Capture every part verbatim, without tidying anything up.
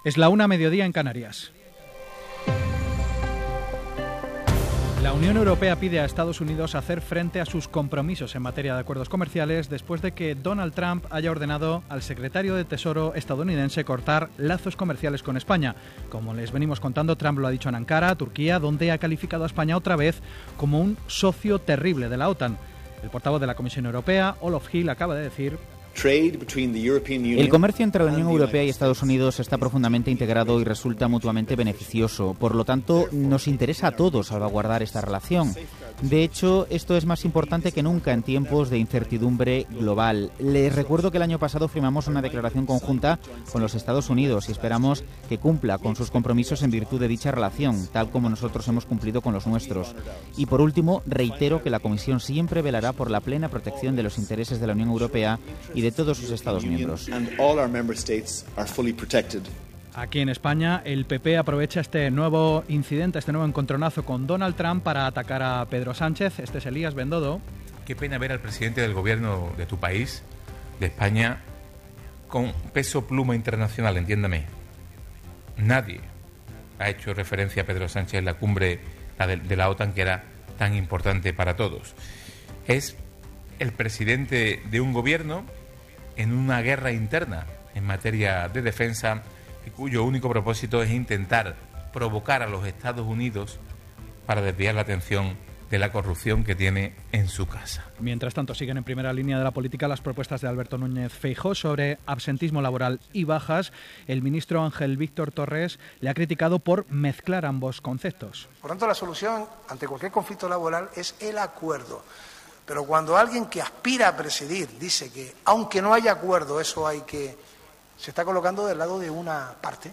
Es la una, mediodía en Canarias. La Unión Europea pide a Estados Unidos hacer frente a sus compromisos en materia de acuerdos comerciales después de que Donald Trump haya ordenado al secretario de Tesoro estadounidense cortar lazos comerciales con España. Como les venimos contando, Trump lo ha dicho en Ankara, Turquía, donde ha calificado a España otra vez como un socio terrible de la OTAN. El portavoz de la Comisión Europea, Olof Hill, acaba de decir: el comercio entre la Unión Europea y Estados Unidos está profundamente integrado y resulta mutuamente beneficioso. Por lo tanto, nos interesa a todos salvaguardar esta relación. De hecho, esto es más importante que nunca en tiempos de incertidumbre global. Les recuerdo que el año pasado firmamos una declaración conjunta con los Estados Unidos y esperamos que cumpla con sus compromisos en virtud de dicha relación, tal como nosotros hemos cumplido con los nuestros. Y por último, reitero que la Comisión siempre velará por la plena protección de los intereses de la Unión Europea y de todos sus Estados miembros. Aquí en España, el P P aprovecha este nuevo incidente, este nuevo encontronazo con Donald Trump para atacar a Pedro Sánchez. Este es Elías Bendodo. Qué pena ver al presidente del gobierno de tu país, de España, con peso pluma internacional, entiéndame. Nadie ha hecho referencia a Pedro Sánchez en la cumbre la de, de la OTAN, que era tan importante para todos. Es el presidente de un gobierno en una guerra interna en materia de defensa, cuyo único propósito es intentar provocar a los Estados Unidos para desviar la atención de la corrupción que tiene en su casa. Mientras tanto, siguen en primera línea de la política las propuestas de Alberto Núñez Feijóo sobre absentismo laboral y bajas. El ministro Ángel Víctor Torres le ha criticado por mezclar ambos conceptos. Por tanto, la solución ante cualquier conflicto laboral es el acuerdo. Pero cuando alguien que aspira a presidir dice que, aunque no haya acuerdo, eso hay que... se está colocando del lado de una parte.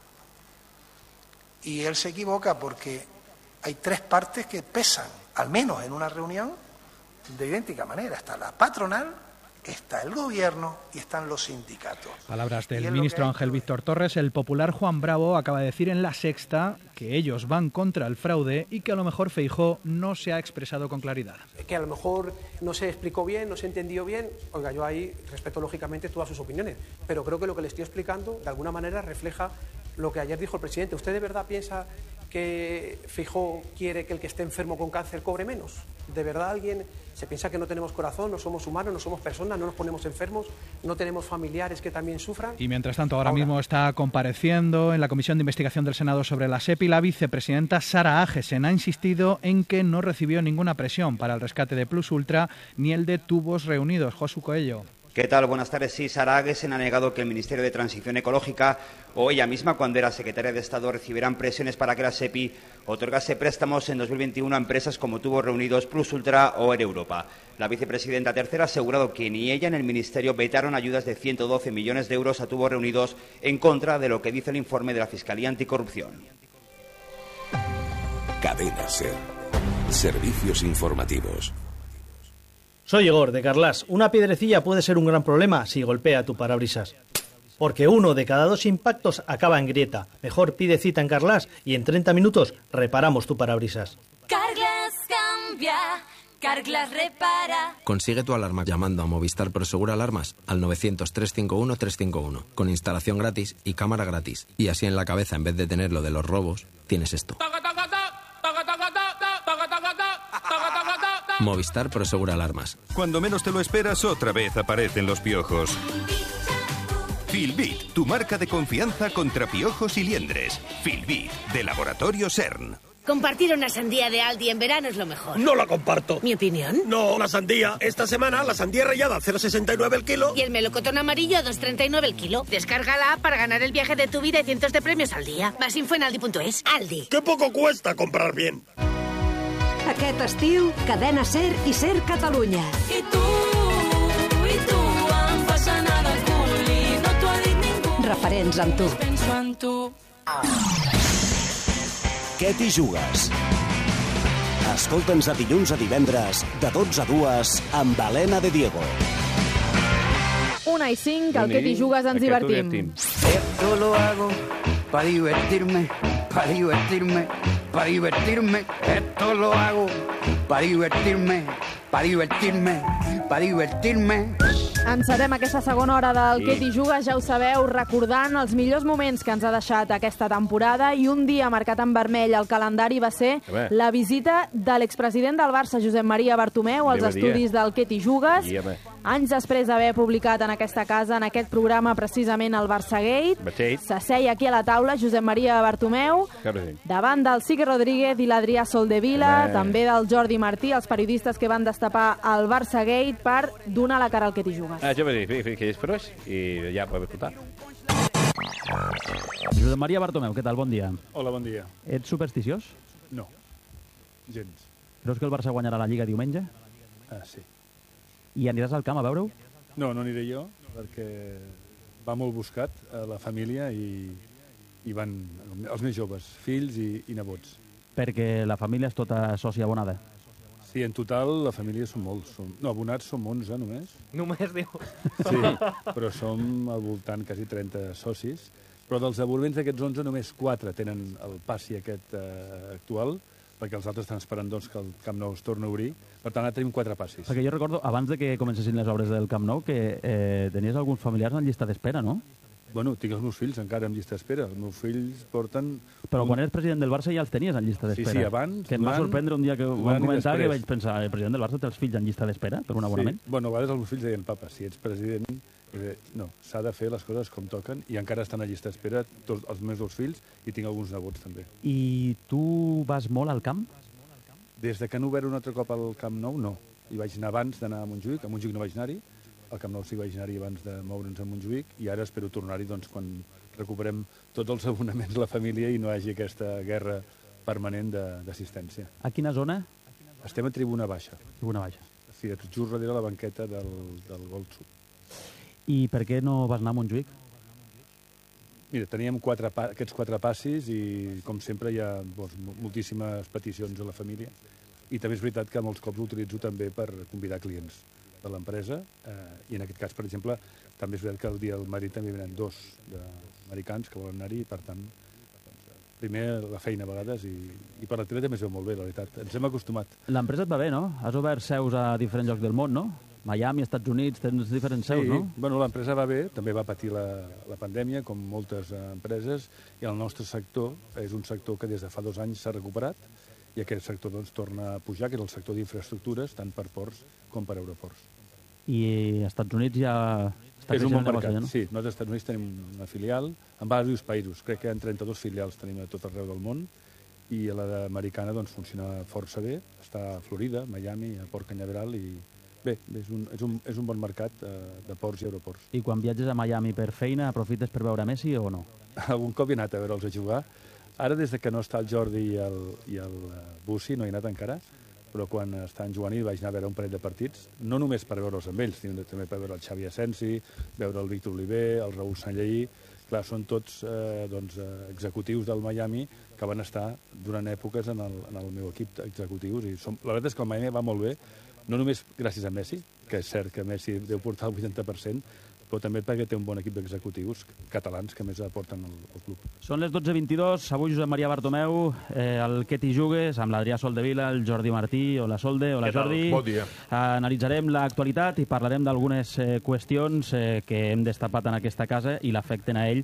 Y él se equivoca porque hay tres partes que pesan, al menos en una reunión, de idéntica manera. Está la patronal, está el gobierno y están los sindicatos. Palabras del ministro Ángel Víctor Torres. El popular Juan Bravo acaba de decir en La Sexta que ellos van contra el fraude y que a lo mejor Feijóo no se ha expresado con claridad. Que a lo mejor no se explicó bien, no se entendió bien. Oiga, yo ahí respeto lógicamente todas sus opiniones, pero creo que lo que le estoy explicando de alguna manera refleja lo que ayer dijo el presidente. ¿Usted de verdad piensa que Feijóo quiere que el que esté enfermo con cáncer cobre menos? ¿De verdad alguien se piensa que no tenemos corazón, no somos humanos, no somos personas, no nos ponemos enfermos, no tenemos familiares que también sufran? Y mientras tanto, ahora, ahora mismo está compareciendo en la Comisión de Investigación del Senado sobre la SEPI la vicepresidenta Sara Agesen. Ha insistido en que no recibió ninguna presión para el rescate de Plus Ultra ni el de Tubos Reunidos. Josu Coello. ¿Qué tal? Buenas tardes. Sí, Sara Agesen ha negado que el Ministerio de Transición Ecológica o ella misma, cuando era secretaria de Estado, recibieran presiones para que la SEPI otorgase préstamos en dos mil veintiuno a empresas como Tubos Reunidos, Plus Ultra o Air Europa. La vicepresidenta tercera ha asegurado que ni ella ni el Ministerio vetaron ayudas de ciento doce millones de euros a Tubos Reunidos, en contra de lo que dice el informe de la Fiscalía Anticorrupción. Cadena SER. Servicios informativos. Soy Igor, de Carlas. Una piedrecilla puede ser un gran problema si golpea tu parabrisas. Porque uno de cada dos impactos acaba en grieta. Mejor pide cita en Carlas y en treinta minutos reparamos tu parabrisas. Carglass cambia, Carglass repara. Consigue tu alarma llamando a Movistar Prosegur Alarmas al novecientos, trescientos cincuenta y uno, trescientos cincuenta y uno, con instalación gratis y cámara gratis. Y así en la cabeza, en vez de tener lo de los robos, tienes esto. Movistar Prosegur Alarmas. Cuando menos te lo esperas, otra vez aparecen los piojos. Filbit, tu marca de confianza contra piojos y liendres. Filbit, de Laboratorio CERN. Compartir una sandía de Aldi en verano es lo mejor. No la comparto. ¿Mi opinión? No, la sandía. Esta semana la sandía rallada a cero coma sesenta y nueve el kilo. Y el melocotón amarillo a dos coma treinta y nueve el kilo. Descárgala para ganar el viaje de tu vida y cientos de premios al día. Más info en aldi punto es. Aldi. Qué poco cuesta comprar bien. Aquest estiu, Cadena SER i SER Catalunya. I tu, i tu, em fas anar de cul i no t'ho ha dit ningú. Referents amb tu. Penso en tu. Què t'hi jugues? Escolta'ns a dilluns a divendres, de dotze a dues, amb Helena de Diego. Una i cinc, al que t'hi jugues ens divertim. Esto lo hago para divertirme, para divertirme, para divertirme. Esto lo hago para divertirme, para divertirme, para divertirme. Encetem aquesta segona hora del Sí. Què t'hi jugues, ja ho sabeu, recordant els millors moments que ens ha deixat aquesta temporada, i un dia marcat en vermell al calendari va ser A veure. la visita de l'expresident del Barça, Josep Maria Bartomeu, als Bé, bon dia. estudis del Què t'hi jugues. I, home, Anys després d'haver publicat en aquesta casa, en aquest programa, precisament el Barçagate, Barçagate. s'asseia aquí a la taula Josep Maria Bartomeu, clar que sí. davant del Sique Rodríguez i l'Adrià Soldevila, Home. també del Jordi Martí, els periodistes que van destapar el Barçagate per donar la cara al Què t'hi jugues. Ah, jo vaig dir, fica, que és froix i ja podem escoltar. Josep Maria Bartomeu, què tal? Bon dia. Hola, bon dia. Ets supersticiós? No, gens. Creus que el Barça guanyarà la Lliga diumenge? Ah, sí. I aniràs al camp a veure-ho? No, no aniré jo, perquè va molt buscat a la família i, i van els més joves, fills i, i nebots. Perquè la família és tota sòcia abonada. Sí, en total la família són molts. Som, no, abonats som onze només. Només, diu. Sí, però som al voltant quasi trenta socis. Però dels abonaments d'aquests onze, només quatre tenen el passi aquest eh, actual, perquè els altres estan esperant doncs, que el Camp Nou es torni a obrir. Per tant, ara tenim quatre passis. Perquè jo recordo, abans de que comencessin les obres del Camp Nou, que eh, tenies alguns familiars en llista d'espera, no? Bueno, tinc els meus fills encara en llista d'espera. Els meus fills porten... Però quan eres president del Barça ja els tenies en llista d'espera. Sí, sí, abans, Que em va durant- sorprendre un dia que ho durant vam i comentar, que després. vaig pensar, el president del Barça té els fills en llista d'espera per un abonament? Sí. Bueno, a vegades els meus fills deien, papa, si ets president, eh, no, s'ha de fer les coses com toquen, i encara estan a llista d'espera tots els meus dos fills, i tinc alguns nebots també. I tu vas molt al camp? Des de que han obert un altre cop al Camp Nou, no. Hi vaig anar abans d'anar a Montjuïc, a Montjuïc no vaig anar-hi, al Camp Nou sí que vaig anar-hi abans de moure'ns a Montjuïc, i ara espero tornar-hi doncs, quan recuperem tots els abonaments de la família i no hi hagi aquesta guerra permanent de- d'assistència. A quina zona? Estem a Tribuna Baixa. Tribuna Baixa. Sí, just darrere la banqueta del, del Gol Sud. I per què no vas anar a Montjuïc? Mira, teníem quatre pa aquests quatre passis i, com sempre, hi ha doncs, mo- moltíssimes peticions a la família. I també és veritat que molts cops ho utilitzo també per convidar clients de l'empresa. Eh, I en aquest cas, per exemple, també és veritat que el dia del Madrid també venen dos d'americans que volen anar-hi. Per tant, doncs, primer la feina a vegades i, i per la tele també es veu molt bé, la veritat. Ens hem acostumat. L'empresa et va bé, no? Has obert seus a diferents llocs del món, no? Miami, Estats Units, tens diferents seus, Sí, no? bueno, l'empresa va bé, també va patir la, la pandèmia, com moltes eh, empreses, i el nostre sector és un sector que des de fa dos anys s'ha recuperat, i aquest sector doncs, torna a pujar, que és el sector d'infraestructures, tant per ports com per aeroports. I als Estats Units ja està és un creixent bon el negoci, mercat, no? sí. Nosaltres als Estats Units tenim una filial, en diversos països, crec que en trenta-dos filials tenim a tot arreu del món, i la americana doncs, funciona força bé, està a Florida, Miami, a Port Canyaveral, i bé, és un, és un, és un bon mercat eh, de ports i aeroports. I quan viatges a Miami per feina, aprofites per veure Messi o no? Algun cop he anat a veure'ls a jugar. Ara, des de que no està el Jordi i el, i el eh, Bussi, no he anat encara, però quan estan jugant hi vaig anar a veure un parell de partits, no només per veure'ls amb ells, sinó també per veure el Xavi Asensi, veure el Víctor Oliver, el Raúl Sanlleí. Clar, són tots eh, doncs, eh, executius del Miami que van estar durant èpoques en el, en el meu equip d'executius. I som, la veritat és que el Miami va molt bé, no només gràcies a Messi, que és cert que Messi deu portar el vuitanta per cent, però també perquè té un bon equip d'executius catalans que més aporten al, al club. Són les dotze vint-i-dos, avui Josep Maria Bartomeu, eh, el Què t'hi jugues, amb l'Adrià Soldevila, el Jordi Martí, hola Solde, hola Què tal? Jordi. Bon dia. Analitzarem l'actualitat i parlarem d'algunes eh, qüestions eh, que hem destapat en aquesta casa i l'afecten a ell,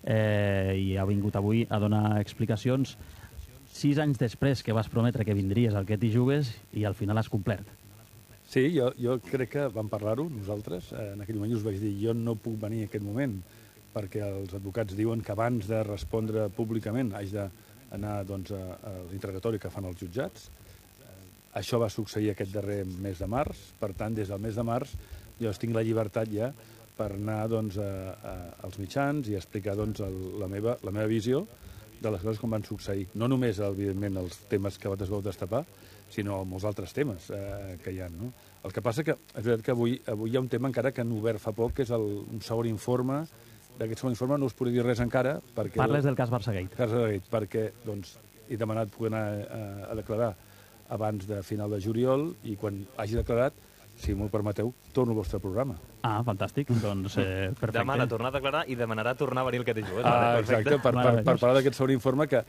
eh, i ha vingut avui a donar explicacions sis anys després que vas prometre que vindries al Què t'hi jugues i al final has complert. Sí, jo, jo crec que vam parlar-ho nosaltres. Eh, en aquell moment us vaig dir jo no puc venir en aquest moment perquè els advocats diuen que abans de respondre públicament haig d'anar doncs, a, a l'interrogatori que fan els jutjats. Eh, això va succeir aquest darrer mes de març. Per tant, des del mes de març jo tinc la llibertat ja per anar doncs, a, a, als mitjans i explicar doncs, el, la, meva, la meva visió de les coses com van succeir. No només, evidentment, els temes que vosaltres vau destapar, sinó molts altres temes eh, que hi ha. No? El que passa que és veritat que avui, avui hi ha un tema encara que han obert fa poc, que és el, un segon informe. D'aquest segon informe no us podré dir res encara. Perquè, Parles del cas Barçagate. Barçagate, perquè doncs, he demanat poder anar a, a declarar abans de final de juliol i quan hagi declarat, si m'ho permeteu, torno al vostre programa. Ah, fantàstic. Doncs, eh, perfecte. Demana tornar a declarar i demanarà tornar a venir el que t'hi jugues. Ah, exacte, per, per, per parlar d'aquest segon informe que,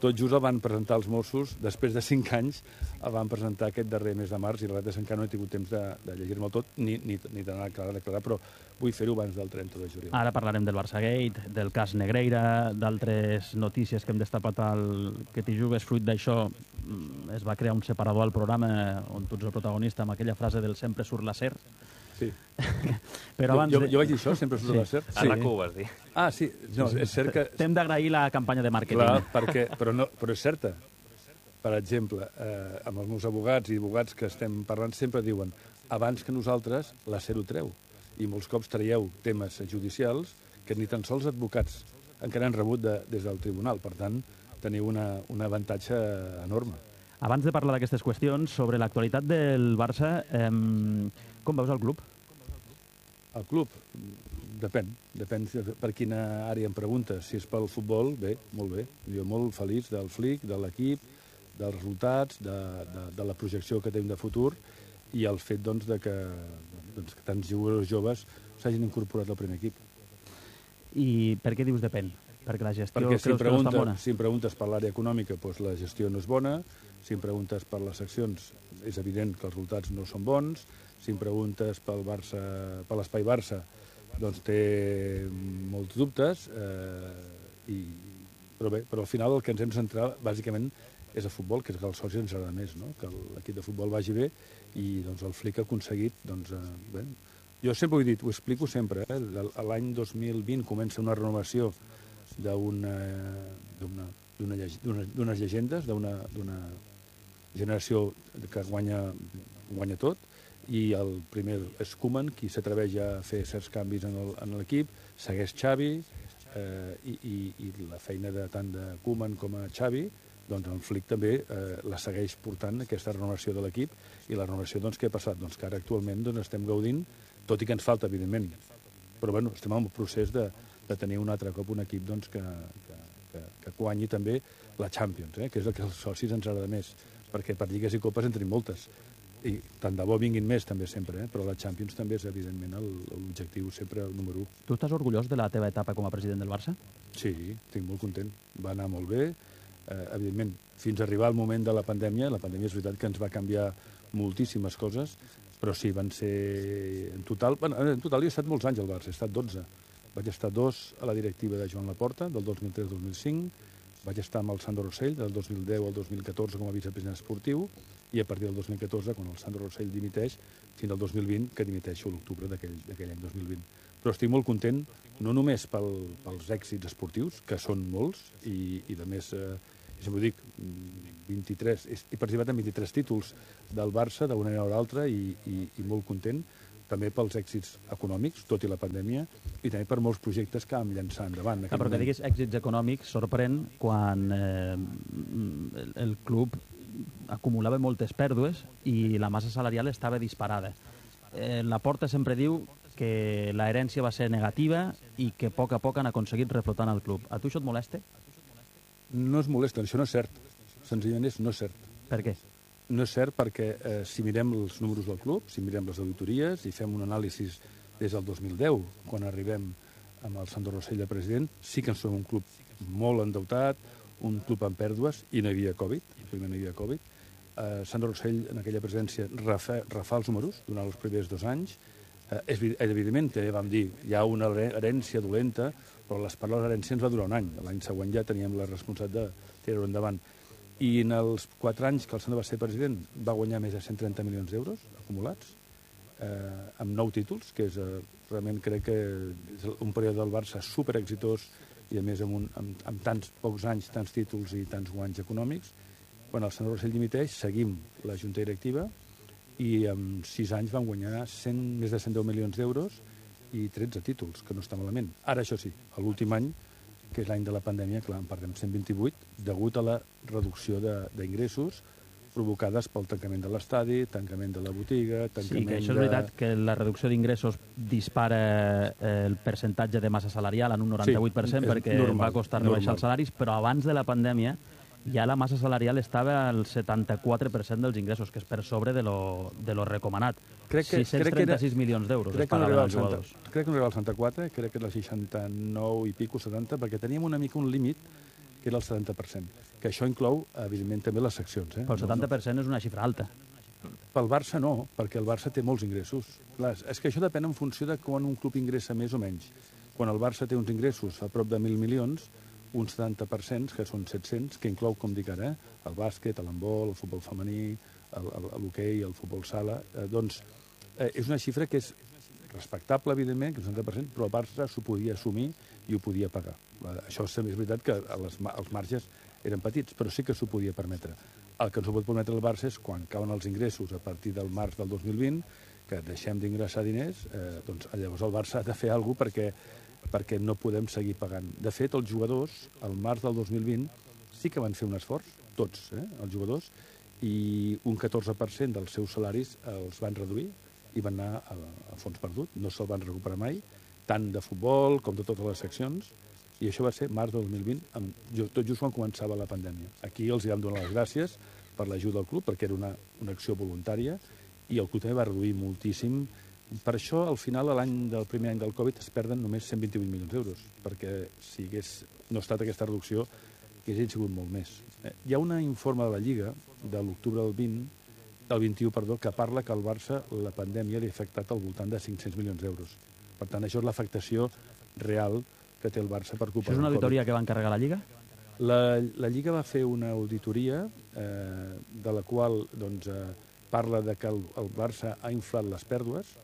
tot just el van presentar els Mossos, després de cinc anys el van presentar aquest darrer mes de març, i la veritat és que encara no he tingut temps de, de llegir-me'l tot, ni, ni, ni d'anar a declarar, declarar, però vull fer-ho abans del trenta de juliol. Ara parlarem del Barçagate, del cas Negreira, d'altres notícies que hem destapat al Que t'hi jugues. Fruit d'això es va crear un separador al programa on tu ets el protagonista amb aquella frase del sempre surt la ser. Sí. Però abans jo, de... jo vaig dir això, sempre surt sí. la ser. A la Q vas dir. Ah, sí. No, és cert que... T'hem d'agrair la campanya de màrqueting. Clar, perquè, però, no, però és certa. Per exemple, eh, amb els meus abogats i advocats que estem parlant sempre diuen abans que nosaltres la ser ho treu. I molts cops traieu temes judicials que ni tan sols advocats encara han rebut de, des del tribunal. Per tant, teniu una, un avantatge enorme. Abans de parlar d'aquestes qüestions, sobre l'actualitat del Barça, eh, com veus el club? El club? Depèn. Depèn per quina àrea em preguntes. Si és pel futbol, bé, molt bé. Jo molt feliç del Flick, de l'equip, dels resultats, de, de, de la projecció que tenim de futur i el fet doncs, de que, doncs, que tants jugadors joves s'hagin incorporat al primer equip. I per què dius depèn? Perquè la gestió Perquè creus si em, que pregunta, no està bona? si em preguntes per l'àrea econòmica, doncs la gestió no és bona. Si em preguntes per les seccions, és evident que els resultats no són bons. Si em preguntes pel Barça, per l'espai Barça, doncs té molts dubtes. Eh, i, però bé, però al final el que ens hem de centrar, bàsicament, és el futbol, que és que els socis ens agrada més, no? Que l'equip de futbol vagi bé i doncs, el Flick ha aconseguit... Doncs, eh, bé. Jo sempre ho he dit, ho explico sempre, eh? L'any dos mil vint comença una renovació d'unes llegendes, d'una generació que guanya, guanya tot, i el primer és Koeman, qui s'atreveix a fer certs canvis en l'equip, segueix Xavi, eh, i, i, i la feina de, tant de Koeman com a Xavi, doncs el Flick també eh, la segueix portant, aquesta renovació de l'equip, i la renovació, doncs, què ha passat? Doncs que ara actualment doncs, estem gaudint, tot i que ens falta, evidentment, però bueno, estem en el procés de, de tenir un altre cop un equip doncs, que, que, que, que guanyi també la Champions, eh? Que és el que els socis ens agrada més, perquè per lligues i copes en tenim moltes, i tant de bo vinguin més també sempre, eh? Però la Champions també és evidentment l'objectiu sempre el número u. Tu estàs orgullós de la teva etapa com a president del Barça? Sí, estic molt content, va anar molt bé, eh, evidentment, fins a arribar al moment de la pandèmia. La pandèmia és veritat que ens va canviar moltíssimes coses, però sí, van ser en total... Bueno, en total he estat molts anys al Barça, he estat dotze. Vaig estar dos a la directiva de Joan Laporta, del dos mil tres al dos mil cinc, vaig estar amb el Sandro Rossell, del dos mil deu al dos mil catorze com a vicepresident esportiu, i a partir del dos mil catorze, quan el Sandro Rossell dimiteix, fins al dos mil vint, que dimiteixo a l'octubre d'aquell any dos mil vint. Però estic molt content, no només pel, pels èxits esportius, que són molts, i, i de més... Eh, si m'ho dic, vint-i-tres, he participat en vint-i-tres títols del Barça d'una manera o l'altra i, i, i molt content, també pels èxits econòmics, tot i la pandèmia, i també per molts projectes que vam llançar endavant. Ah, però que diguis èxits econòmics sorprèn quan eh, el, el club acumulava moltes pèrdues i la massa salarial estava disparada. Eh, Laporta sempre diu que l'herència va ser negativa i que a poc a poc han aconseguit reflotar el club. A tu això et molesta? No es molesta, això no és cert. Senzillament és no és cert. Per què? No és cert perquè eh, si mirem els números del club, si mirem les auditories i fem un anàlisi des del dos mil deu, quan arribem amb el Sandro Rossell de president, sí que en som un club molt endeutat, un club amb pèrdues, i no hi havia Covid, primer no hi havia Covid. Eh, Sandro Rossell, en aquella presidència, refà, refà els números durant els primers dos anys. Eh, és, evidentment, també vam dir, hi ha una herència dolenta, però les paraules herència ens va durar un any. L'any següent ja teníem la responsabilitat de tirar-ho endavant. I en els quatre anys que el Sandro va ser president va guanyar més de cent trenta milions d'euros acumulats, eh, amb nou títols, que és, eh, realment crec que és un període del Barça superexitós i a més amb, un, amb, amb tants pocs anys, tants títols i tants guanys econòmics. Quan el Sandro Rossell dimiteix, seguim la junta directiva i en sis anys van guanyar cent, més de cent deu milions d'euros i tretze títols, que no està malament. Ara, això sí, a l'últim any, que és l'any de la pandèmia, clar, en perdem cent vint-i-vuit, degut a la reducció d'ingressos provocades pel tancament de l'estadi, tancament de la botiga... Tancament sí, que això és de... veritat, que la reducció d'ingressos dispara el percentatge de massa salarial en un noranta-vuit per cent, sí, perquè normal, va costar rebaixar els salaris, però abans de la pandèmia ja la massa salarial estava al setanta-quatre per cent dels ingressos, que és per sobre de lo, de lo recomanat. Crec que, sis-cents trenta-sis milions d'euros es pagaven als jugadors. Crec que no arribava al setanta-quatre, crec que era el seixanta-nou i pico, setanta, perquè teníem una mica un límit que era el setanta per cent, que això inclou, evidentment, també les seccions. Eh? Però el setanta per cent és una xifra alta. Pel Barça no, perquè el Barça té molts ingressos. Clar, és que això depèn en funció de quan un club ingressa més o menys. Quan el Barça té uns ingressos a prop de mil milions, un setanta per cent, que són set-cents, que inclou, com dic ara, eh? el bàsquet, l'handbol, el futbol femení, l'hoquei, el futbol sala, eh, doncs eh, és una xifra que és respectable, evidentment, que és un setanta per cent, però el Barça s'ho podia assumir i ho podia pagar. Això és veritat que les, els marges eren petits, però sí que s'ho podia permetre. El que no s'ho pot permetre el Barça és quan cauen els ingressos a partir del març del dos mil vint, que deixem d'ingressar diners, eh, doncs llavors el Barça ha de fer alguna cosa perquè, perquè no podem seguir pagant. De fet, els jugadors, al març del dos mil vint, sí que van fer un esforç, tots, eh, els jugadors, i un catorze per cent dels seus salaris els van reduir i van anar a, a fons perdut, no se'l van recuperar mai, tant de futbol com de totes les seccions, i això va ser març del dos mil vint, amb, tot just quan començava la pandèmia. Aquí els hi vam donar les gràcies per l'ajuda del club, perquè era una, una acció voluntària, i el club també va reduir moltíssim. Per això, al final, l'any del primer any del Covid es perden només cent vint-i-vuit milions d'euros, perquè si hagués no estat aquesta reducció, hagués sigut molt més. Eh, hi ha un informe de la Lliga, de l'octubre del vint, del vint-i-u, perdó, que parla que al Barça la pandèmia li ha afectat al voltant de cinc-cents milions d'euros. Per tant, això és l'afectació real que té el Barça per culpa del Covid. Això és una auditoria que va encarregar la Lliga? La, la Lliga va fer una auditoria eh, de la qual doncs, eh, parla de que el, el Barça ha inflat les pèrdues.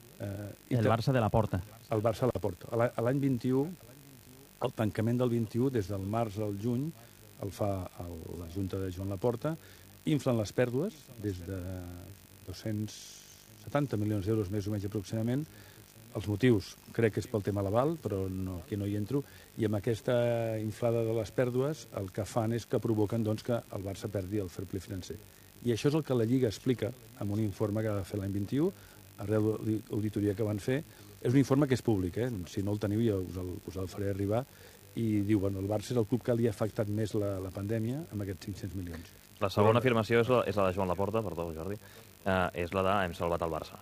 Eh, el Barça de la Porta. El Barça de la Porta. L'any vint-i-u, el tancament del vint-i-u, des del març al juny, el fa el, la Junta de Joan Laporta, inflen les pèrdues des de dos-cents setanta milions d'euros més o menys aproximadament. Els motius crec que és pel tema l'aval, però no, aquí no hi entro, i amb aquesta inflada de les pèrdues el que fan és que provoquen doncs, que el Barça perdi el fair play financer. I això és el que la Lliga explica en un informe que va fer l'any vint-i-u, arrel de l'auditoria que van fer. És un informe que és públic, eh? Si no el teniu ja us el, us el faré arribar, i diu, bueno, el Barça és el club que li ha afectat més la, la pandèmia amb aquests cinc-cents milions. La segona afirmació és la, és la de Joan Laporta, perdó, Jordi, uh, és la de hem salvat el Barça.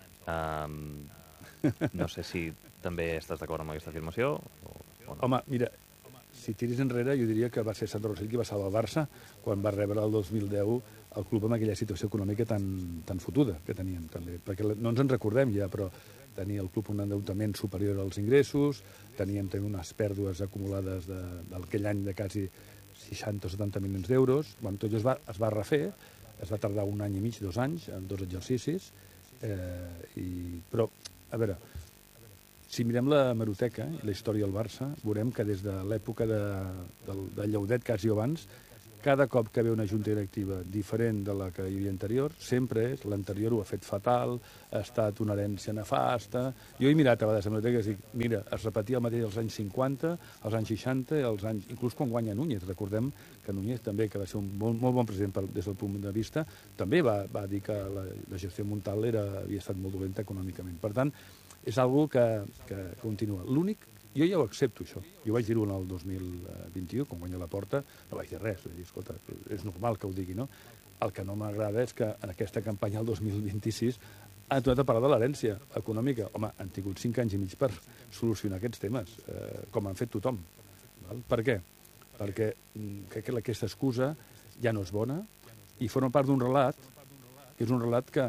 Uh, no sé si també estàs d'acord amb aquesta afirmació o, o no. Home, mira, si tiris enrere jo diria que va ser Sandro Rosell qui va salvar el Barça quan va rebre el dos mil deu el club amb aquella situació econòmica tan, tan fotuda que teníem també, perquè no ens en recordem ja, però tenia el club un endeutament superior als ingressos, teníem també unes pèrdues acumulades d'aquell any de quasi seixanta o setanta milions d'euros. Bueno, tot això es va, es va refer, es va tardar un any i mig, dos anys, en dos exercicis, eh, i, però, a veure, si mirem la hemeroteca i la història del Barça, veurem que des de l'època de, de, de Llaudet, quasi abans, cada cop que ve una junta directiva diferent de la que hi havia anterior, sempre és l'anterior ho ha fet fatal, ha estat una herència nefasta. Jo he mirat a vegades amb l'hemeroteca i dic, mira, es repetia el mateix als anys cinquanta, als anys seixanta, als anys, inclús quan guanya Núñez. Recordem que Núñez també, que va ser un molt, molt bon president per, des del punt de vista, també va, va dir que la, la gestió Montal era, havia estat molt dolenta econòmicament. Per tant, és algo que, que continua. L'únic, jo ja ho accepto, això. Jo vaig dir-ho en el dos mil vint-i-u, quan guanya Laporta, no vaig dir res, vaig dir, escolta, és normal que ho digui, no? El que no m'agrada és que en aquesta campanya, el dos mil vint-i-sis, han tornat a parlar de l'herència econòmica. Home, han tingut cinc anys i mig per solucionar aquests temes, eh, com han fet tothom. Val? Per què? Perquè crec que aquesta excusa ja no és bona i forma part d'un relat, que és un relat que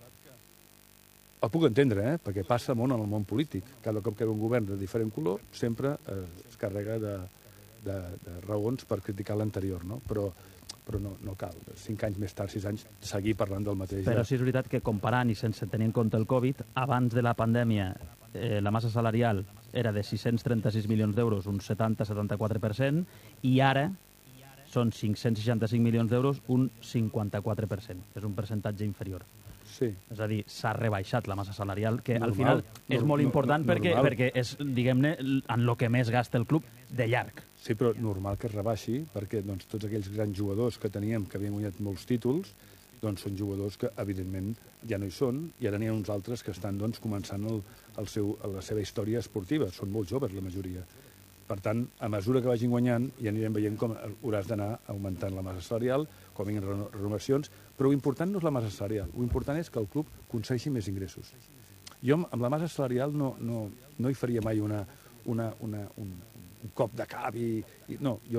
el puc entendre, eh? Perquè passa molt en el món polític. Cada cop que hi ha un govern de diferent color, sempre es carrega de, de, de raons per criticar l'anterior, no? Però, però no, no cal. Cinc anys més tard, sis anys, seguir parlant del mateix. Però sí és veritat que comparant i sense tenir en compte el Covid, abans de la pandèmia eh, la massa salarial era de sis-cents trenta-sis milions d'euros, un setanta a setanta-quatre per cent, i ara són cinc-cents seixanta-cinc milions d'euros, un cinquanta-quatre per cent. És un percentatge inferior. Sí. És a dir, s'ha rebaixat la massa salarial, que normal, al final és no, molt important no, perquè, perquè és, diguem-ne, en el que més gasta el club de llarg. Sí, però normal que es rebaixi, perquè doncs, tots aquells grans jugadors que teníem, que havien guanyat molts títols, doncs són jugadors que, evidentment, ja no hi són, i ara n'hi ha uns altres que estan doncs, començant el, el seu, la seva història esportiva. Són molt joves, la majoria. Per tant, a mesura que vagin guanyant, ja anirem veient com hauràs d'anar augmentant la massa salarial, com vinguin renovacions, però l'important no és la massa salarial, l'important és que el club aconsegueixi més ingressos. Jo amb la massa salarial no, no, no hi faria mai una, una, una, un, un cop de cap i, i... No, jo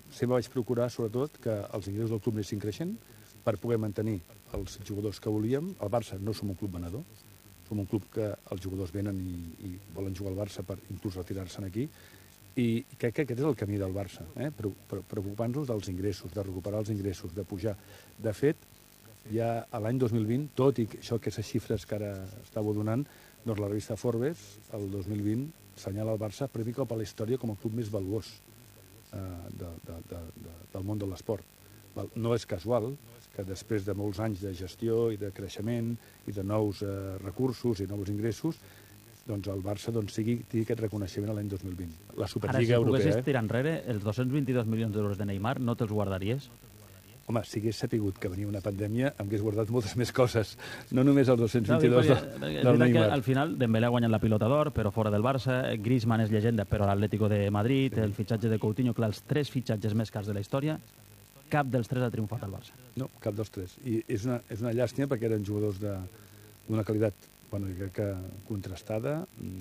sempre vaig procurar, sobretot, que els ingressos del club anessin creixent per poder mantenir els jugadors que volíem. Al Barça no som un club venedor, som un club que els jugadors venen i, i volen jugar al Barça per inclús retirar-se'n aquí, i crec que aquest és el camí del Barça, eh? Preocupant-nos dels ingressos, de recuperar els ingressos, de pujar. De fet, ja a l'any dos mil vint, tot i això, aquestes xifres que ara estàveu donant, doncs la revista Forbes, el dos mil vint, assenyala el Barça primer cop a la història com el club més valuós eh, de, de, de, de, del món de l'esport. No és casual que després de molts anys de gestió i de creixement i de nous eh, recursos i nous ingressos, doncs el Barça doncs, sigui, tingui aquest reconeixement l'any dos mil vint. La Superliga Europea... Ara, si poguessis tirar enrere, els dos-cents vint-i-dos milions d'euros de Neymar, no te'ls guardaries? Home, si hagués sapigut que venia una pandèmia, em hagués guardat moltes més coses, no només els dos-cents vint-i-dos no, del, del Neymar. Al final, Dembélé ha guanyat la pilota d'or, però fora del Barça, Griezmann és llegenda, però a l'Atlético de Madrid, el fitxatge de Coutinho, clar, els tres fitxatges més cars de la història, cap dels tres ha triomfat al Barça. No, cap dels tres. I és una, és una llàstima perquè eren jugadors d'una de, qualitat, bueno, crec que contrastada.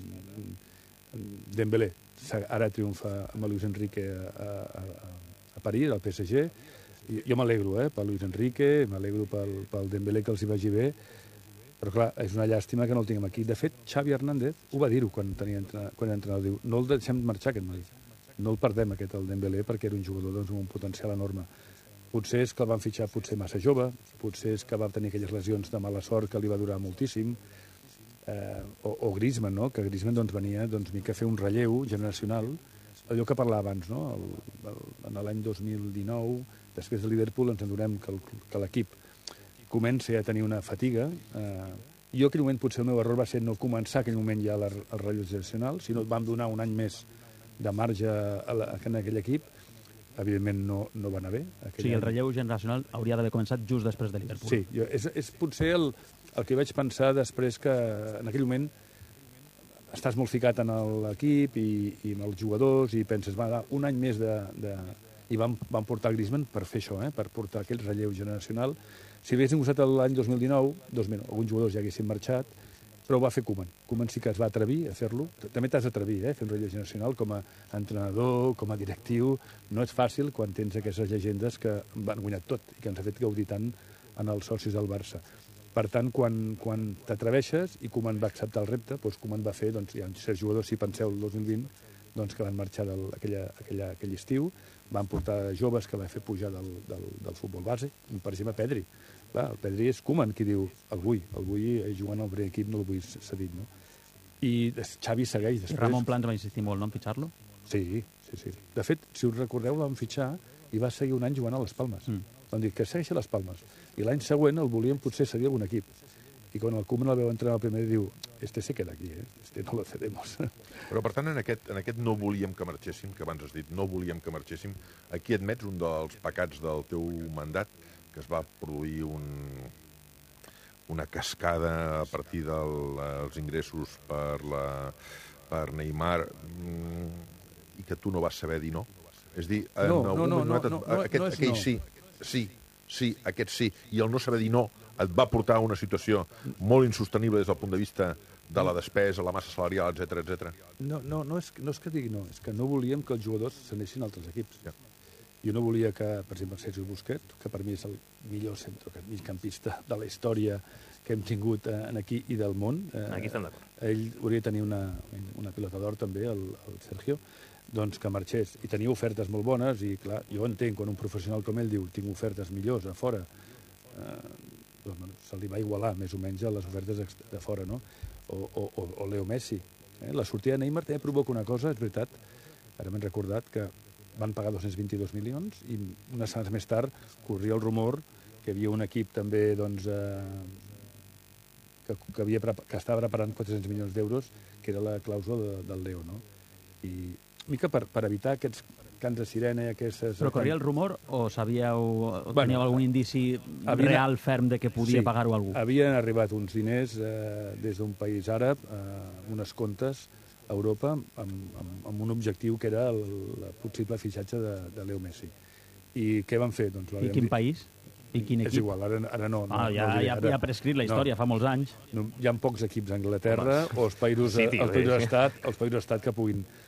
Dembélé ara triomfa amb Luis Enrique a, a, a París, al P S G. I, jo m'alegro, eh, per Luis Enrique, m'alegro pel, pel Dembélé que els hi vagi bé, però clar, és una llàstima que no el tinguem aquí. De fet, Xavi Hernández ho va dir-ho quan, tenia, quan era entrenador. Diu, no el deixem marxar aquest noi, no el perdem aquest, el Dembélé, perquè era un jugador doncs, amb un potencial enorme. Potser és que el van fitxar potser massa jove, potser és que va tenir aquelles lesions de mala sort que li va durar moltíssim, eh, o, o Griezmann, no? Que Griezmann doncs, venia doncs, mica a fer un relleu generacional, allò que parlava abans, no? El, el, en l'any dos mil dinou, després de Liverpool, ens adonem que, el, que l'equip comença a tenir una fatiga. Eh, jo, en aquell moment, potser el meu error va ser no començar en aquell moment ja el, el relleu generacional, sinó vam donar un any més de marge a la, a aquell equip. Evidentment no, no va anar bé. O sigui, el relleu generacional hauria d'haver començat just després de Liverpool. Sí, jo, és, és potser el, el que vaig pensar després que en aquell moment estàs molt ficat en l'equip i, i en els jugadors i penses, va, un any més de... de... I vam, vam portar Griezmann per fer això, eh? Per portar aquell relleu generacional. Si haguéssim usat l'any dos mil dinou, dos mil, alguns jugadors ja haguessin marxat, però ho va fer Koeman. Koeman sí que es va atrevir a fer-lo. També t'has d'atrevir, eh, a fer un relleu generacional com a entrenador, com a directiu. No és fàcil quan tens aquestes llegendes que van guanyar tot i que ens ha fet gaudir tant en els socis del Barça. Per tant, quan, quan t'atreveixes i Koeman va acceptar el repte, doncs Koeman va fer, doncs, hi ha certs jugadors, si penseu, el dos mil vint, doncs, que van marxar del, aquella, aquella, aquell estiu, van portar joves que va fer pujar del, del, del futbol base, per exemple, Pedri. Clar, el Pedri és Koeman qui diu, el vull, el vull jugant al primer equip, no el vull cedit, no? I Xavi segueix després. I Ramon Plans va insistir molt, no?, en fitxar-lo? Sí, sí, sí. De fet, si us recordeu, l'van fitxar i va seguir un any jugant a les Palmes. Mm. Van dir que segueixi a les Palmes. I l'any següent el volien potser seguir algun equip. I quan el Koeman el veu entrar al primer diu, este se queda aquí, eh? Este no lo cedemos. Però, per tant, en aquest, en aquest no volíem que marxéssim, que abans has dit, no volíem que marxéssim, aquí admets un dels pecats del teu mandat, que es va produir un, una cascada a partir dels de, ingressos per, la, per Neymar i que tu no vas saber dir no. És dir, en no, no, no, no, no, aquest, no és aquell no. sí, sí, sí, aquest sí, i el no saber dir no et va portar a una situació molt insostenible des del punt de vista de la despesa, la massa salarial, etcètera, etcètera. No, no, no, és, no és que digui no, és que no volíem que els jugadors s'anessin a altres equips. Ja. Jo no volia que, per exemple, Sergio Busquets, que per mi és el millor centrocampista de la història que hem tingut eh, aquí i del món. Eh, aquí estem d'acord. Ell hauria de tenir una, una pilota d'or també, el, el Sergio, doncs que marxés. I tenia ofertes molt bones i, clar, jo entenc quan un professional com ell diu tinc ofertes millors a fora, eh, doncs, bueno, se li va igualar més o menys a les ofertes de fora, no? O, o, o Leo Messi. Eh? La sortida de Neymar també provoca una cosa, és veritat, ara m'he recordat que van pagar dos-cents vint-i-dos milions i unes setmanes més tard corria el rumor que hi havia un equip també doncs, eh, que, que, havia, que estava preparant quatre-cents milions d'euros, que era la clàusula de, del Leo, no? I mica per, per evitar aquests cants de sirena i aquestes... Però corria el rumor o sabíeu, o bueno, teníeu algun indici havien, real, ferm, de que podia sí, pagar-ho algú? Havien arribat uns diners eh, des d'un país àrab, eh, unes comptes a Europa, amb, amb, amb un objectiu que era el, el possible fitxatge de, de Leo Messi. I què van fer? Doncs, I quin país? I quin equip? És igual, ara, ara no. Ah, no, ja, no ja, ara, ja ha prescrit la història, no, fa molts anys. No, hi ha pocs equips a Anglaterra o els països, sí, tio, els països estat, els països estat que puguin,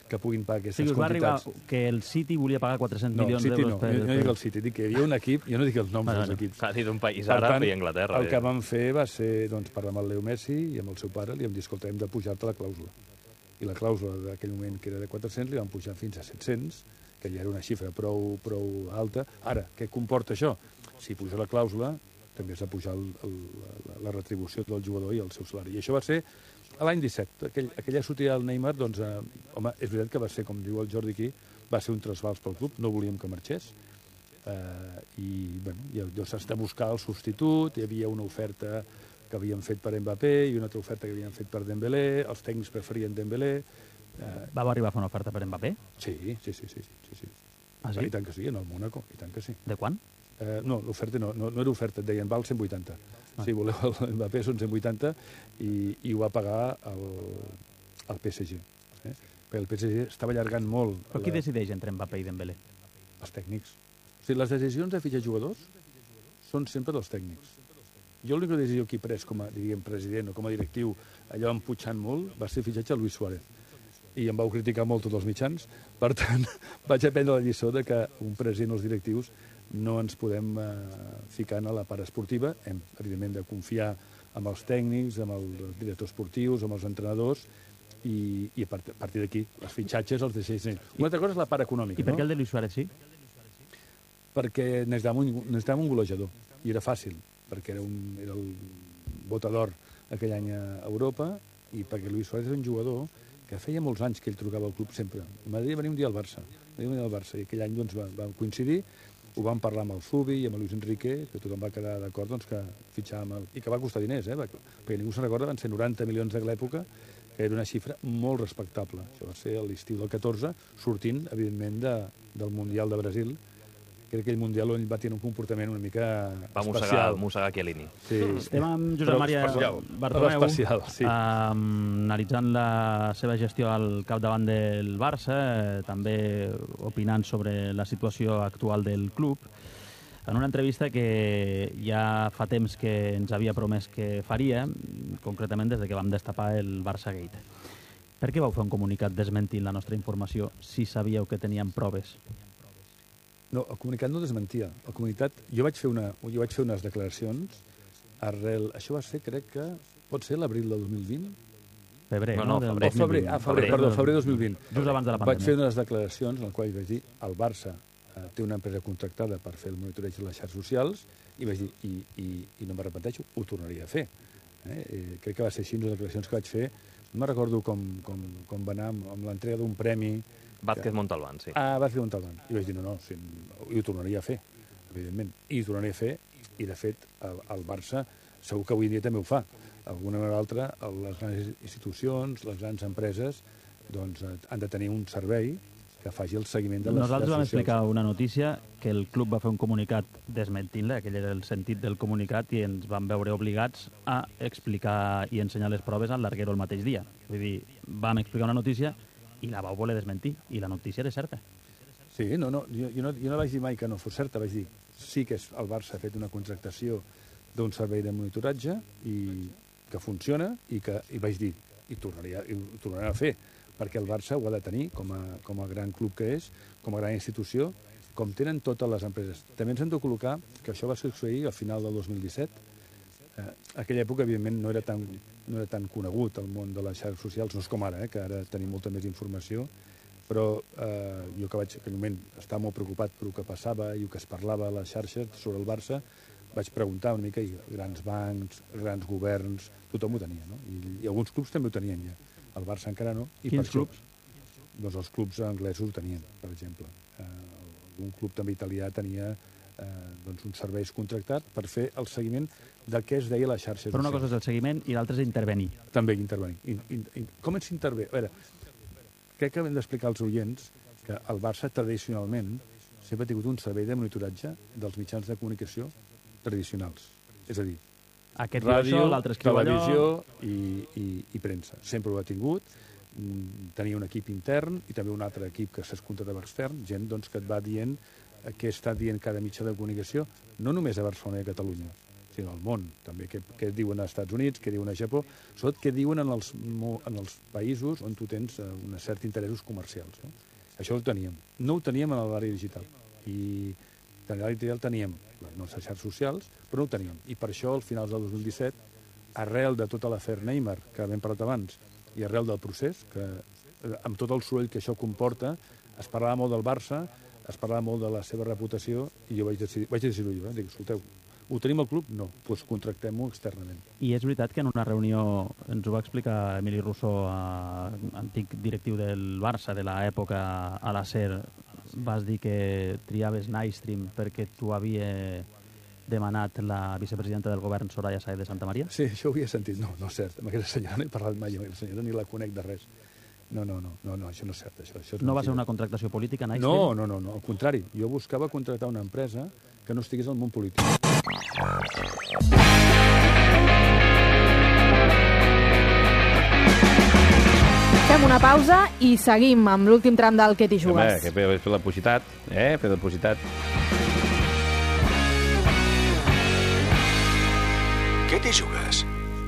que puguin pagar O aquestes sigui, us va arribar quantitats. que el City volia pagar quatre-cents No, el milions City d'euros no, per... jo no dic el City, dic que hi havia un equip, jo no dic els noms Bueno, dels bueno, equips. S'ha dit un país Per àrab tant, i Anglaterra. el que vam fer va ser doncs, parlar amb el Leo Messi i amb el seu pare, li vam dir, escolta, hem de pujar-te la clàusula. I la clàusula d'aquell moment, que era de quatre-cents, li vam pujar fins a set-cents, que ja era una xifra prou, prou alta. Ara, què comporta això? Si puja la clàusula, també has de pujar el, el, la, la retribució del jugador i el seu salari. I això va ser l'any disset. Aquell, aquella sortida del Neymar, doncs, eh, home, és veritat que va ser, com diu el Jordi aquí, va ser un trasbals pel club, no volíem que marxés. Eh, I, bueno, llavors has de buscar el substitut, hi havia una oferta que havien fet per Mbappé i una altra oferta que havien fet per Dembélé, els tècnics preferien Dembélé. Eh, Vau arribar a fer una oferta per Mbappé? Sí, sí, sí. sí, sí, sí. Ah, sí? I tant que sí, en el Mónaco, i tant que sí. De quan? Eh, no, l'oferta no, no, no era oferta, et deien val cent vuitanta. Ah. Si voleu el Mbappé són cent vuitanta i, i ho va pagar el, el P S G. Eh? Perquè el P S G estava allargant molt... Però qui la... decideix entre Mbappé i Dembélé? Els tècnics. O sigui, les decisions de fitxar jugadors són sempre dels tècnics. Jo l'única decisió que he pres com a, diríem, president o com a directiu, allò emputxant molt, va ser fitxatge a Luis Suárez. I em vau criticar molt tots els mitjans. Per tant, vaig aprendre la lliçó de que un president o els directius no ens podem eh, ficar en la part esportiva. Hem, evidentment, de confiar amb els tècnics, amb els directors esportius, amb els entrenadors, i, i a part- a partir d'aquí, els fitxatges els deixés. Una altra cosa és la part econòmica. I per no? què el de Luis Suárez sí? Perquè necessitàvem un, necessitàvem un golejador, i era fàcil, perquè era, un, era el botador aquell any a Europa, i perquè Luis Suárez era un jugador que feia molts anys que ell trucava al club sempre. M'agradaria venir un dia al Barça, m'agradaria venir al Barça, i aquell any doncs, vam, vam coincidir, ho vam parlar amb el Zubi i amb el Luis Enrique, que tothom va quedar d'acord doncs, que fitxàvem, el... i que va costar diners, eh? Va- perquè ningú se'n recorda, van ser noranta milions de l'època, que era una xifra molt respectable. Això va ser a l'estiu del catorze, sortint, evidentment, de, del Mundial de Brasil. Crec que aquell Mundial on ell va tenir un comportament una mica Va mossegar, especial. mossegar Chiellini. Sí. Estem amb Josep Però Maria especial. Bartomeu, Però especial, sí. eh, analitzant la seva gestió al capdavant del Barça, eh, també opinant sobre la situació actual del club, en una entrevista que ja fa temps que ens havia promès que faria, concretament des de que vam destapar el Barça Gate. Per què vau fer un comunicat desmentint la nostra informació si sabíeu que teníem proves? No, el comunicat no desmentia. El comunicat, jo vaig fer, una, jo vaig fer unes declaracions arrel... Això va ser, crec que, pot ser l'abril del dos mil vint? Febrer, No, no? no, Del febrer. O febrer, ah, febrer, perdó, febrer dos mil vint. Just abans de la Vaig fer pandèmia. unes declaracions en les quals vaig dir el Barça eh, té una empresa contractada per fer el monitoreig de les xarxes socials i vaig dir, i, i, i no me repeteixo, ho tornaria a fer. Eh? Eh, crec que va ser així les declaracions que vaig fer. No me recordo com, com, com va anar amb, amb l'entrega d'un premi. Vázquez Montalbán, sí. Ah, Vázquez Montalbán. I vaig dir, no, no, sí, i ho tornaria a fer, evidentment. I ho tornaria a fer, i de fet el, el Barça segur que avui en dia també ho fa. D'alguna manera o altra, les grans institucions, les grans empreses, doncs eh, han de tenir un servei que faci el seguiment de les Nosaltres vam xarxes socials. explicar una notícia que el club va fer un comunicat desmentint-la, aquell era el sentit del comunicat, i ens vam veure obligats a explicar i ensenyar les proves al larguero el mateix dia. Vull dir, vam explicar una notícia i la vau voler desmentir, i la notícia era certa. Sí, no, no, jo, jo no, jo no vaig dir mai que no fos certa, vaig dir sí que és, el Barça ha fet una contractació d'un servei de monitoratge i que funciona i que i vaig dir, i tornaria, i ho tornarà a fer, perquè el Barça ho ha de tenir com a, com a gran club que és, com a gran institució, com tenen totes les empreses. També ens hem de col·locar que això va succeir al final del dos mil disset. Eh, aquella època, evidentment, no era tan, no era tan conegut el món de les xarxes socials, no és com ara, eh, que ara tenim molta més informació, però eh, jo que vaig en aquell moment estar molt preocupat per el que passava i el que es parlava a les xarxes sobre el Barça, vaig preguntar una mica, i grans bancs, grans governs, tothom ho tenia, no? I, i alguns clubs també ho tenien ja. El Barça encara no. I Quins per això, clubs? Doncs els clubs anglesos ho tenien, per exemple. Eh, un club també italià tenia eh, doncs uns serveis contractats per fer el seguiment del que es deia la xarxa Però una social. cosa és el seguiment i l'altra és intervenir. També intervenir. In, in, in, com s'intervé? A veure, crec que hem d'explicar als oients que el Barça tradicionalment sempre ha tingut un servei de monitoratge dels mitjans de comunicació tradicionals. És a dir, Aquest diu ràdio, això, l'altre escriu allò. televisió i, i, i premsa. Sempre ho ha tingut. Mm, Tenia un equip intern i també un altre equip que s'es contractava extern, gent doncs, que et va dient eh, què està dient cada mitjà de comunicació, no només a Barcelona i a Catalunya, hosti, en el món, també què, què diuen als Estats Units, què diuen a Japó, sobretot què diuen en els, en els països on tu tens uns certs interessos comercials. No? Això ho teníem. No ho teníem en l'àrea digital. I en l'àrea digital teníem les nostres xarxes socials, però no ho teníem. I per això, al finals del dos mil disset, arrel de tota l'afer Neymar, que hem parlat abans, i arrel del procés, que amb tot el soroll que això comporta, es parlava molt del Barça, es parlava molt de la seva reputació, i jo vaig decidir, vaig decidir jo, eh? Dic, escolteu, ho tenim al club? No, doncs contractem-ho externament. I és veritat que en una reunió, ens ho va explicar Emili Rousseau, eh, antic directiu del Barça de l'època a la SER, vas dir que triaves Nightstream perquè tu havia demanat la vicepresidenta del govern, Soraya Sáez de Santa Maria? Sí, això ho havia sentit. No, no és cert. Amb aquesta senyora no he parlat mai, amb aquesta senyora ni la conec de res. No, no, no, no, no això no és cert. Això, això és no mentida. va ser una contractació política, Nightstream? No, no, no, no, al contrari. Jo buscava contractar una empresa que no estigués al món polític. Fem una pausa i seguim amb l'últim tram del Què t'hi jugues. Home, que fer, fer la publicitat, eh? Fer la publicitat. Què t'hi jugues?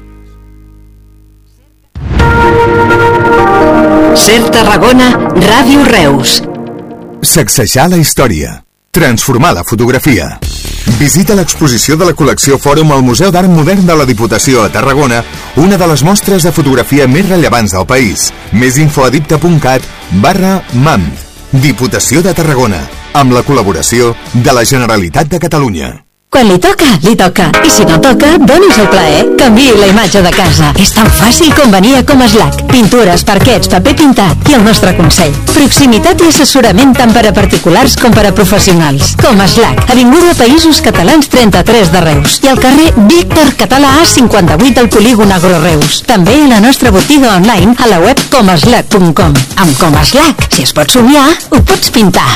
Ser Tarragona, Ràdio Reus. Sacsejar la història. Transformar la fotografia. Visita l'exposició de la col·lecció Fòrum al Museu d'Art Modern de la Diputació a Tarragona, una de les mostres de fotografia més rellevants del país. Més info a dipta punt cat barra mam. Diputació de Tarragona, amb la col·laboració de la Generalitat de Catalunya. Quan li toca, li toca. I si no toca, donis el plaer. Canviï la imatge de casa. És tan fàcil com venir a Comaslac. Pintures, parquets, paper pintat i el nostre consell. Proximitat i assessorament tant per a particulars com per a professionals. Comaslac, Avinguda Països Catalans trenta-tres de Reus. I al carrer Víctor Català A cinquanta-vuit del Polígon Agro Reus. També a la nostra botiga online a la web comaslac punt com. Amb Comaslac, si es pot somiar, ho pots pintar.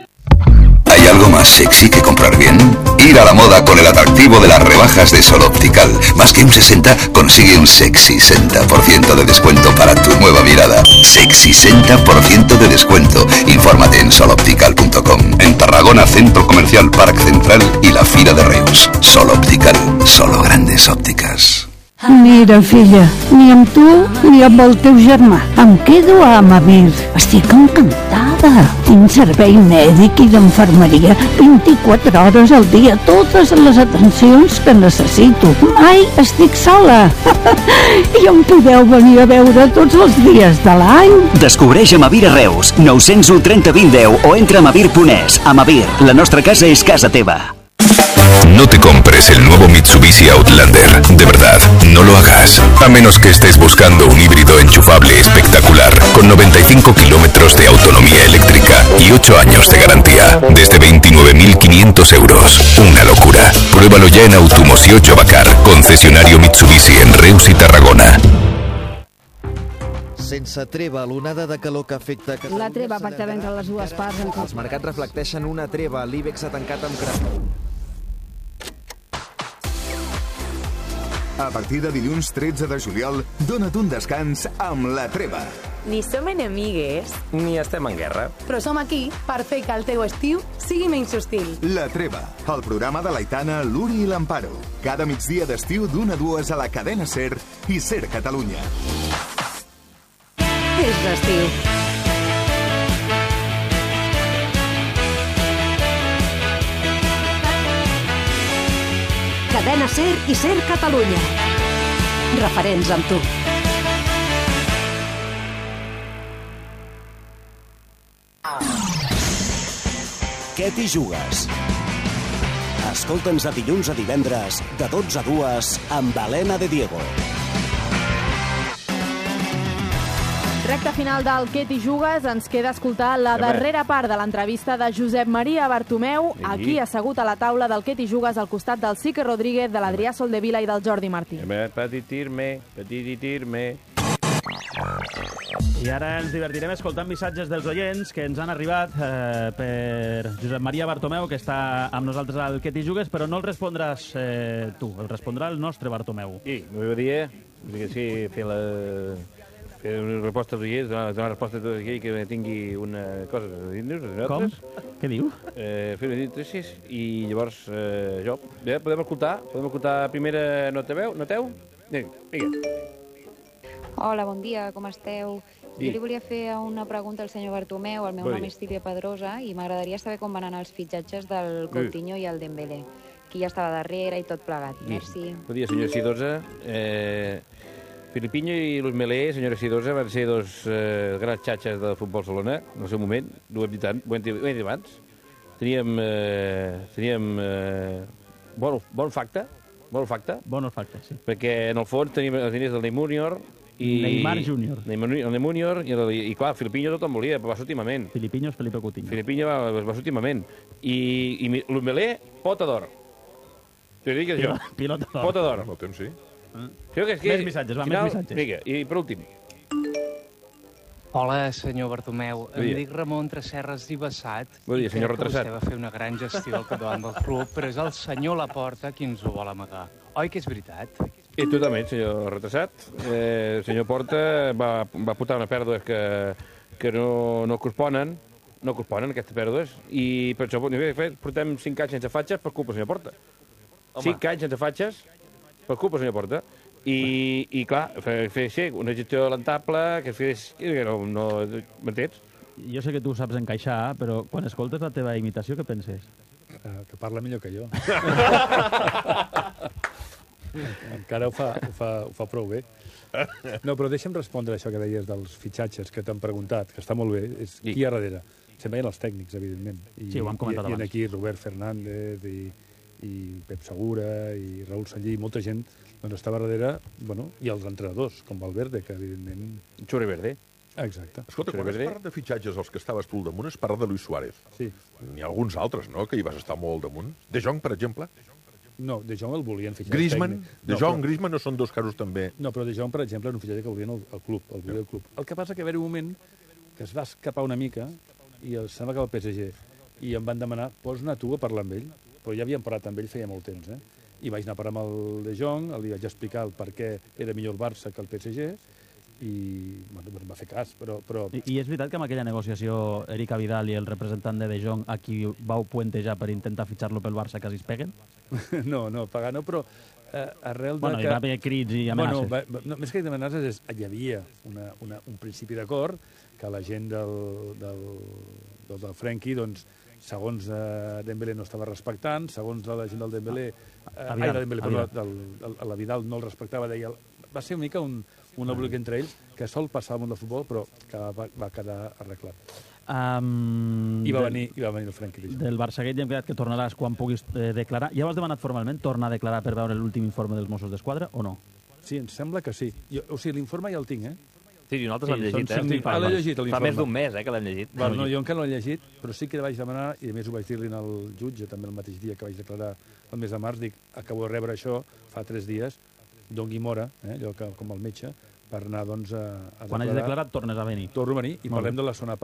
¿Hay algo más sexy que comprar bien? Ir a la moda con el atractivo de las rebajas de Sol Optical. Más que un sesenta, consigue un sexy sesenta por ciento de descuento para tu nueva mirada. Sexy sesenta por ciento de descuento. Infórmate en sol optical punto com. En Tarragona, Centro Comercial Parc Central y la Fira de Reus. Sol Optical. Solo grandes ópticas. Mira, filla, ni amb tu ni amb el teu germà. Em quedo a Amavir. Estic encantada. Tinc servei mèdic i d'infermeria vint-i-quatre hores al dia, totes les atencions que necessito. Mai estic sola. I em podeu venir a veure tots els dies de l'any. Descobreix Amavir a Reus. nou zero u trenta vint deu o entra a amavir punt es. Amavir, la nostra casa és casa teva. No te compres el nuevo Mitsubishi Outlander. De verdad, no lo hagas. A menos que estés buscando un híbrido enchufable espectacular, con noventa y cinco kilómetros de autonomía eléctrica y ocho años de garantía, desde veintinueve mil quinientos euros. Una locura. Pruébalo ya en Automoció Jovacar, concesionario Mitsubishi en Reus i Tarragona. Sense treva, l'onada de calor que afecta... La treva pactada entre les dues parts... Els mercats reflecteixen una treva. L'IBEX ha tancat amb creixement. A partir de dilluns tretze de juliol, dona't un descans amb La Treva. Ni som enemigues, ni estem en guerra. però som aquí per fer que el teu estiu sigui menys hostil. La Treva, el programa de l'Aitana, l'Uri i l'Amparo. Cada migdia d'estiu d'una a dues a la cadena SER i SER Catalunya. És d'estiu. Cadena SER i SER Catalunya. Referents amb tu. Què t'hi jugues? Escolta'ns de dilluns a divendres, de dotze a dues, amb Helena de Diego. Recte final del Què t'hi jugues, ens queda escoltar la darrera part de l'entrevista de Josep Maria Bartomeu, aquí assegut a la taula del Què t'hi jugues al costat del Sique Rodríguez, de l'Adrià Soldevila i del Jordi Martí. Petitir-me, petitir-me. I ara ens divertirem escoltant missatges dels oients que ens han arribat eh, per Josep Maria Bartomeu, que està amb nosaltres al Què t'hi jugues, però no el respondràs eh, tu, el respondrà el nostre Bartomeu. Sí, m'ho dir, sí, fer la... fer una resposta als oients, donar donar resposta a tot aquell que tingui una cosa a dir-nos. Com? Què diu? Eh, fer una notícies i llavors eh, jo... Bé, podem escoltar? Podem escoltar primera nota veu? Noteu? Vinga, vinga. Hola, bon dia, com esteu? Sí. Jo li volia fer una pregunta al senyor Bartomeu. El meu Bon nom dia. és Sílvia Pedrosa i m'agradaria saber com van anar els fitxatges del Coutinho i el Dembélé. Qui ja estava darrere i tot plegat. Merci. Bon dia, senyora Sidosa. Eh, Filipinho i Luis Melé, senyora Sidosa, van ser dos eh, grans xatxes del futbol Barcelona, en el seu moment, ho hem dit, tant, ho hem dit, ho hem dit abans. Teníem, eh, teníem eh, bon, bon facte, bon facte. Bon facte, sí. Perquè, en el fons, teníem els diners del Neymar Júnior i... Neymar Júnior. Neymar, el Neymar Júnior, i, el, i clar, Filipinho tothom volia, però va sortir malament. Filipinho és Felipe Coutinho. Filipinho va, va sortir malament. I, i Luis Melé, pota d'or. T'ho dic jo. Pilota d'or. Pota d'or. Amb el temps, sí. Creo que és que... Més missatges, va, final, més missatges. Vinga, i per últim. Hola, senyor Bartomeu. Bon Em dia. dic Ramon Tresserres i Bassat. Bon dia, i senyor crec que retrasat. vostè va fer una gran gestió al capdavant del club, però és el senyor Laporta qui ens ho vol amagar. Oi que és veritat? I totalment, senyor retrasat. Eh, el senyor Porta va, va portar unes pèrdues que, que no, no corresponen, no corresponen aquestes pèrdues, i per això de fet, portem cinc anys sense fatxes per culpa del senyor Porta. Home. Cinc anys sense fatxes per culpa del senyor Porta. I, i clar, fer, fer sí, una gestió lamentable, que fes... Que no, no, m'entens? Jo sé que tu saps encaixar, però quan escoltes la teva imitació, què penses? Uh, que parla millor que jo. Encara ho fa, ho, fa, ho fa prou bé. No, però deixa'm respondre a això que deies dels fitxatges que t'han preguntat, que està molt bé. És qui hi ha darrere? Sempre hi ha els tècnics, evidentment. I, Sí, ho han comentat i, i abans. aquí Robert Fernández i, i Pep Segura i Raül Sallí, molta gent doncs estava darrere, bueno, i els entrenadors, com Valverde, que evidentment... Xuri Verde. Exacte. Escolta, quan es parla de fitxatges als que estaves tu al damunt, es parla de Luis Suárez. Sí. N'hi ha alguns altres, no?, que hi vas estar molt damunt. De Jong, per exemple. No, De Jong el volien fitxar. Griezmann. tècnic. De No, Jong, però- Griezmann no són dos casos també... No, però De Jong, per exemple, era un fitxatge que volien el, el club, el volia el club. El que passa que va haver un moment que es va escapar una mica i el, sembla que el P S G i em van demanar, pots anar tu a parlar amb ell? Però ja havíem parlat amb ell feia molt temps, eh? I vaig anar a parlar amb el De Jong, li vaig explicar el per què era millor el Barça que el P S G i bueno, em va fer cas, però... però... I, I és veritat que amb aquella negociació Erika Vidal i el representant de De Jong a qui vau puentejar per intentar fitxar-lo pel Barça quasi es peguen? No, no, pagar no, però eh, arrel de Bueno, que... hi va haver crits i amenaces. Bueno, va, no, més que amenaces, és, hi havia una, una, un principi d'acord que la gent del, del, del, del Frenkie, doncs, segons eh, Dembélé no estava respectant, segons la gent del Dembélé... Eh, A ai, Vidal, la Dembélé, a però Vidal. del, del, la Vidal no el respectava, deia... Va ser una mica un, un embolic entre ells que sol passar al món del futbol, però que va, va quedar arreglat. Um, I va del- venir, i va venir el Frenkie de Jong. Del Barçaguet ja hem quedat que tornaràs quan puguis eh, declarar. Ja ho has demanat formalment, tornar a declarar per veure l'últim informe dels Mossos d'Esquadra, o no? Sí, em sembla que sí. Jo, o sigui, l'informe ja el tinc, eh? Sí, i nosaltres Sí, l'hem llegit, són eh? cinc Ah, l'he llegit, Fa l'informe. més d'un mes, eh, que l'hem llegit. Bueno, no, jo encara no l'he llegit, però sí que vaig demanar, i a més ho vaig dir-li al jutge també el mateix dia que vaig declarar el mes de març, dic, acabo de rebre això fa tres dies, dongui mora, eh, allò que, com el metge, per anar doncs, a, a Quan hagis declarat, tornes a venir. Torno a venir i Molt parlem bé. de la segona part.